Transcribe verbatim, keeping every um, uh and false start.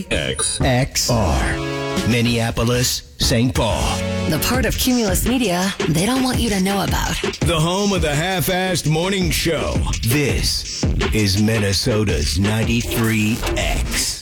X. X R. Minneapolis, Saint Paul. The part of Cumulus Media they don't want you to know about. The home of the half-assed morning show. This is Minnesota's ninety-three X.